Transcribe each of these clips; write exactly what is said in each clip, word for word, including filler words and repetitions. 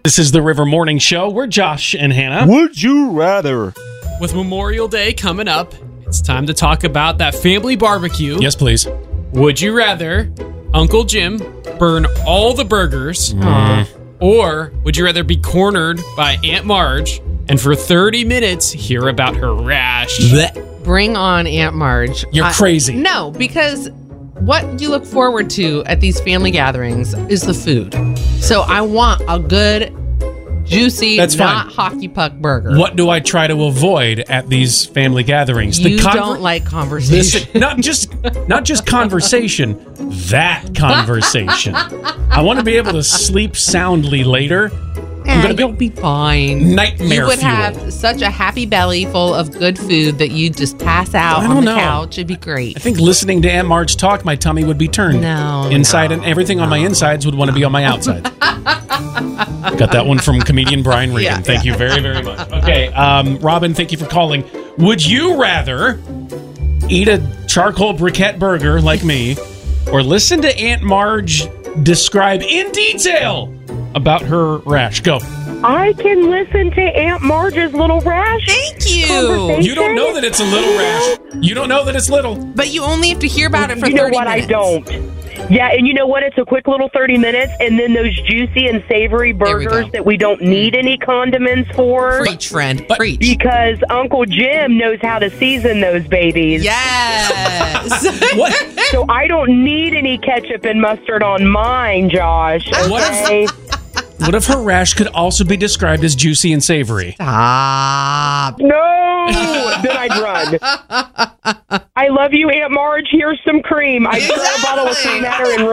This is the River Morning Show. We're Josh and Hannah. Would you rather? With Memorial Day coming up, it's time to talk about that family barbecue. Yes, please. Would you rather Uncle Jim burn all the burgers, Mm. or would you rather be cornered by Aunt Marge and for thirty minutes hear about her rash? Bring on Aunt Marge. You're I- crazy. No, because what you look forward to at these family gatherings is the food. So I want a good, juicy, That's not fine. hockey puck burger. What do I try to avoid at these family gatherings? You conver- don't like conversation. Listen, not just not just conversation, that conversation. I want to be able to sleep soundly later. Eh, gonna be- you'll be fine. Nightmare You would fuel. have such a happy belly full of good food that you'd just pass out I on don't the know. couch. It'd be great. I think listening to Aunt Marge talk, my tummy would be turned. No, Inside no, and everything on my insides would want to be on my outsides. Got that one from comedian Brian Regan. Yeah, thank you very, very much. Okay, um, Robin, thank you for calling. Would you rather eat a charcoal briquette burger like me or listen to Aunt Marge describe in detail about her rash? Go. I can listen to Aunt Marge's little rash. Thank you. Conversation. You don't know that it's a little rash. You don't know that it's little. But you only have to hear about it for You know thirty what? minutes. I don't. Yeah, and you know what? It's a quick little thirty minutes, and then those juicy and savory There we burgers go. that we don't need any condiments for. Preach, friend. But- Preach. Because Uncle Jim knows how to season those babies. Yes. What? So I don't need any ketchup and mustard on mine, Josh. What if- Okay? What if her rash could also be described as juicy and savory? Stop. No! Then I'd run. I love you, Aunt Marge. Here's some cream. I'd throw a bottle of cream at her and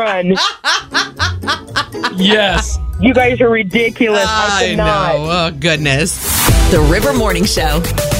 run. Yes. You guys are ridiculous. I I cannot. know. Oh, goodness. The River Morning Show.